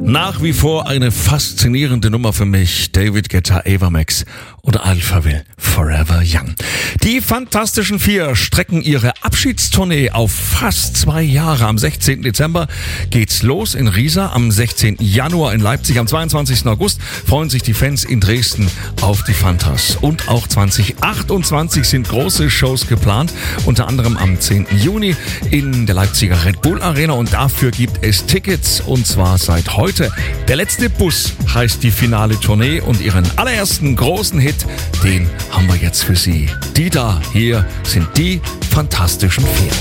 Nach wie vor eine faszinierende Nummer für mich. David Guetta, Ava Max oder Alphaville, Forever Young. Die Fantastischen Vier strecken ihre Abschiedstournee auf fast 2 Jahre. Am 16. Dezember geht's los in Riesa, am 16. Januar in Leipzig, am 22. August freuen sich die Fans in Dresden auf die Fantas. Und auch 2028 sind große Shows geplant, unter anderem am 10. Juni in der Leipziger Red Bull Arena, und dafür gibt es Tickets, und zwar seit heute. Der letzte Bus heißt die finale Tournee, und ihren allerersten großen Hit, den haben wir jetzt für Sie. Die da hier sind die Fantastischen Vier.